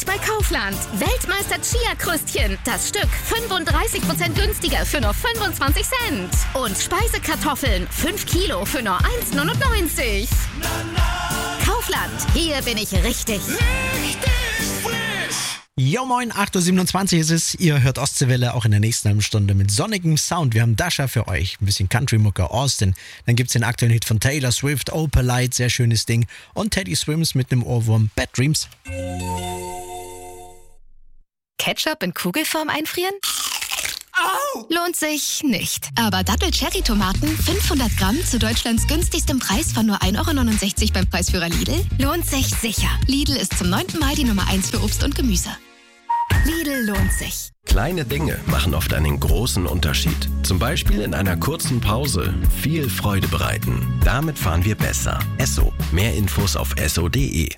bei Kaufland. Weltmeister Chia-Kröstchen. Das Stück 35% günstiger für nur 25 Cent. Und Speisekartoffeln 5 Kilo für nur 1,99. Kaufland, hier bin ich richtig. Jo moin, 8.27 Uhr ist es. Ihr hört Ostseewelle auch in der nächsten halben Stunde mit sonnigem Sound. Wir haben Dasha für euch, ein bisschen Country-Mucke, Austin. Dann gibt's den aktuellen Hit von Taylor Swift, Opalite, sehr schönes Ding. Und Teddy Swims mit einem Ohrwurm, Bad Dreams. Ketchup in Kugelform einfrieren? Au! Lohnt sich nicht. Aber Dattel-Cherry-Tomaten 500 Gramm zu Deutschlands günstigstem Preis von nur 1,69 € beim Preisführer Lidl? Lohnt sich sicher. Lidl ist zum 9. Mal die Nummer 1 für Obst und Gemüse. Lidl lohnt sich. Kleine Dinge machen oft einen großen Unterschied. Zum Beispiel in einer kurzen Pause viel Freude bereiten. Damit fahren wir besser. Esso. Mehr Infos auf esso.de.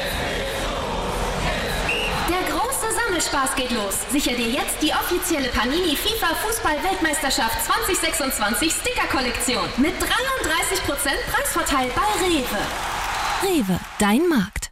Spaß geht los. Sicher dir jetzt die offizielle Panini FIFA Fußball-Weltmeisterschaft 2026 Sticker-Kollektion mit 33% Preisvorteil bei Rewe. Rewe, dein Markt.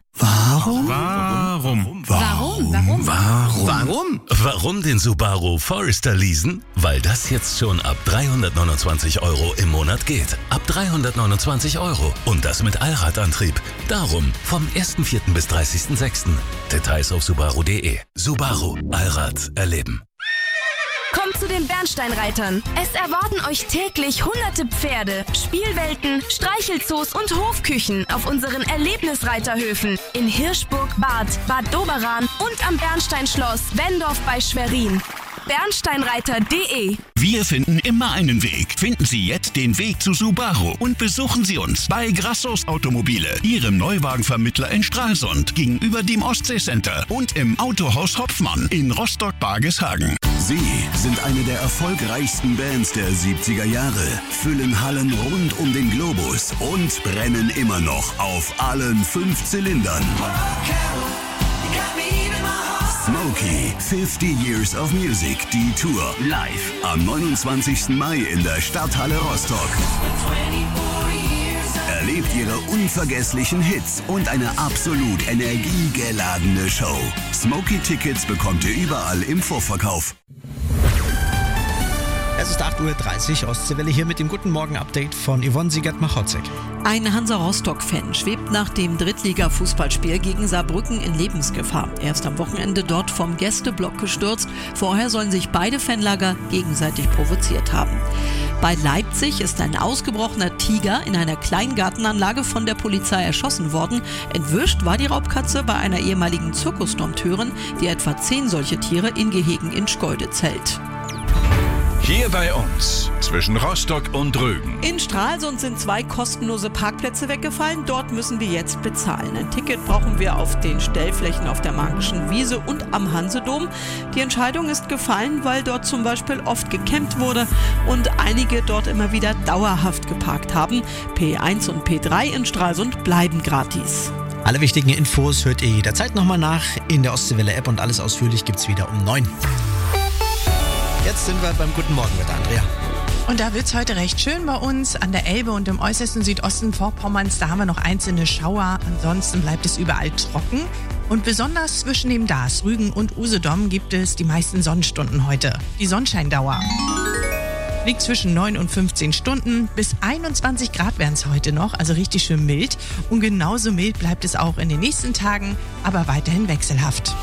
Warum den Subaru Forester leasen? Weil das jetzt schon ab 329 € im Monat geht. Ab 329 € und das mit Allradantrieb. Darum vom 1.4. bis 30.6. Details auf subaru.de. Subaru, Allrad erleben. Kommt zu den Bernsteinreitern. Es erwarten euch täglich hunderte Pferde, Spielwelten, Streichelzoos und Hofküchen auf unseren Erlebnisreiterhöfen in Hirschburg, Bad Doberan und am Bernsteinschloss Wendorf bei Schwerin. Bernsteinreiter.de. Wir finden immer einen Weg. Finden Sie jetzt den Weg zu Subaru und besuchen Sie uns bei Grassos Automobile, Ihrem Neuwagenvermittler in Stralsund, gegenüber dem Ostseecenter und im Autohaus Hopfmann in Rostock-Bargeshagen. Sie sind eine der erfolgreichsten Bands der 70er Jahre, füllen Hallen rund um den Globus und brennen immer noch auf allen 5 Zylindern. Smokey, 50 Years of Music, die Tour, live am 29. Mai in der Stadthalle Rostock. Erlebt ihre unvergesslichen Hits und eine absolut energiegeladene Show. Smokey-Tickets bekommt ihr überall im Vorverkauf. Es ist 8.30 Uhr, Ostseewelle hier mit dem Guten Morgen-Update von Yvonne Siegert-Machotzek. Ein Hansa-Rostock-Fan schwebt nach dem Drittliga-Fußballspiel gegen Saarbrücken in Lebensgefahr. Er ist am Wochenende dort vom Gästeblock gestürzt. Vorher sollen sich beide Fanlager gegenseitig provoziert haben. Bei Leipzig ist ein ausgebrochener Tiger in einer Kleingartenanlage von der Polizei erschossen worden. Entwischt war die Raubkatze bei einer ehemaligen Zirkusdompteurin, die etwa 10 solche Tiere in Gehegen in Schkeuditz hält. Hier bei uns, zwischen Rostock und Rügen. In Stralsund sind 2 kostenlose Parkplätze weggefallen. Dort müssen wir jetzt bezahlen. Ein Ticket brauchen wir auf den Stellflächen auf der Märkischen Wiese und am Hansedom. Die Entscheidung ist gefallen, weil dort zum Beispiel oft gecampt wurde und einige dort immer wieder dauerhaft geparkt haben. P1 und P3 in Stralsund bleiben gratis. Alle wichtigen Infos hört ihr jederzeit nochmal nach in der Ostseewelle-App und alles ausführlich gibt's wieder um 9. Jetzt sind wir beim Guten Morgen mit Andrea. Und da wird's heute recht schön bei uns an der Elbe und im äußersten Südosten Vorpommerns. Da haben wir noch einzelne Schauer. Ansonsten bleibt es überall trocken. Und besonders zwischen dem Dars, Rügen und Usedom gibt es die meisten Sonnenstunden heute. Die Sonnenscheindauer liegt zwischen 9 und 15 Stunden. Bis 21 Grad werden es heute noch, also richtig schön mild. Und genauso mild bleibt es auch in den nächsten Tagen, aber weiterhin wechselhaft.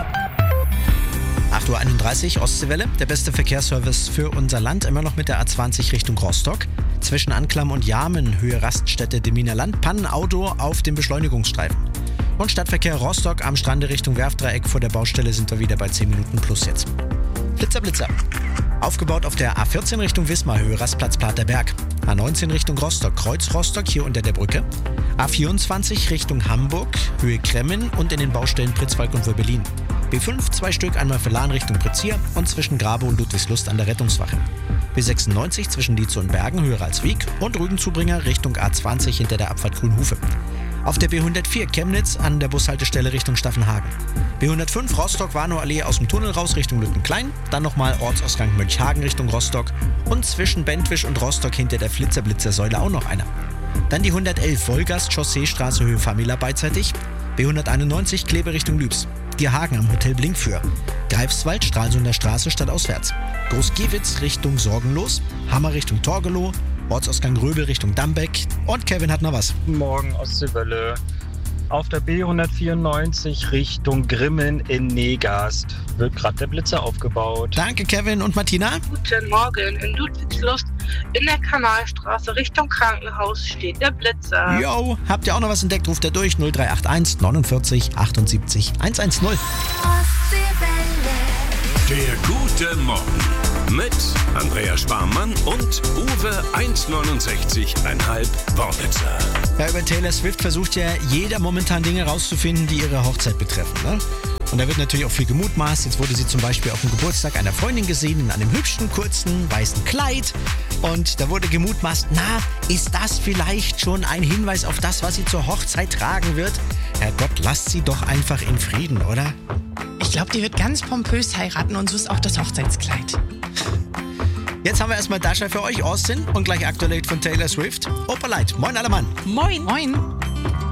8.31 Uhr, Ostseewelle, der beste Verkehrsservice für unser Land, immer noch mit der A20 Richtung Rostock. Zwischen Anklam und Jarmen, Höhe Raststätte Deminer Land, Pannenauto auf dem Beschleunigungsstreifen. Und Stadtverkehr Rostock am Strande Richtung Werftdreieck vor der Baustelle sind wir wieder bei 10 Minuten plus jetzt. Blitzer. Aufgebaut auf der A14 Richtung Wismar, Höhe Rastplatz Paterberg. A19 Richtung Rostock, Kreuz Rostock, hier unter der Brücke. A24 Richtung Hamburg, Höhe Kremmen und in den Baustellen Pritzwalk und Wörbelin. B5 2 Stück, einmal für Lahn Richtung Pritzia und zwischen Grabe und Ludwigslust an der Rettungswache. B96 zwischen Dietze und Bergen, Höhe Ralswiek und Rügenzubringer Richtung A20 hinter der Abfahrt Grünhufe. Auf der B104 Chemnitz an der Bushaltestelle Richtung Staffenhagen. B105 Rostock-Warnow-Allee aus dem Tunnel raus Richtung Lüttenklein. Dann nochmal Ortsausgang Mönchhagen Richtung Rostock. Und zwischen Bentwisch und Rostock hinter der Flitzer-Blitzer-Säule auch noch einer. Dann die 111 Wolgast Chausseestraße Höhe Famila beidseitig. B191 Kleve Richtung Lübs. Gierhagen am Hotel Blinkfür. Greifswald, Stralsunder Straße stadtauswärts. Großgiewitz Richtung Sorgenlos. Hammer Richtung Torgelow. Ortsausgang Röbel Richtung Dambeck. Und Kevin hat noch was. Morgen Ostseewelle. Auf der B194 Richtung Grimmen in Negast wird gerade der Blitzer aufgebaut. Danke, Kevin. Und Martina? Guten Morgen. In Ludwigslust in der Kanalstraße Richtung Krankenhaus steht der Blitzer. Jo, habt ihr auch noch was entdeckt? Ruft ihr durch 0381 49 78 110. Der gute Morgen mit Andrea Sparmann und Uwe 1,69,5 Wortwitzer. Ja, über Taylor Swift versucht ja jeder momentan Dinge rauszufinden, die ihre Hochzeit betreffen. Ne? Und da wird natürlich auch viel gemutmaßt. Jetzt wurde sie zum Beispiel auf dem Geburtstag einer Freundin gesehen in einem hübschen, kurzen, weißen Kleid. Und da wurde gemutmaßt, na, ist das vielleicht schon ein Hinweis auf das, was sie zur Hochzeit tragen wird? Herrgott, lasst sie doch einfach in Frieden, oder? Ich glaube, die wird ganz pompös heiraten und so ist auch das Hochzeitskleid. Jetzt haben wir erstmal Dasha für euch, Austin, und gleich aktuell von Taylor Swift. Opa Light, moin alle Mann. Moin. Moin.